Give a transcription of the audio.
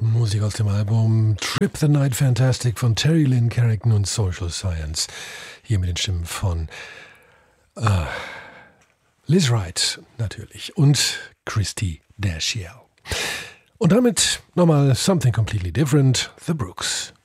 Musik aus dem Album Trip the Night Fantastic von Terry Lynn Carrington und Social Science. Hier mit den Stimmen von Liz Wright natürlich und Christy Dashiell. Und damit nochmal Something Completely Different, The Brooks.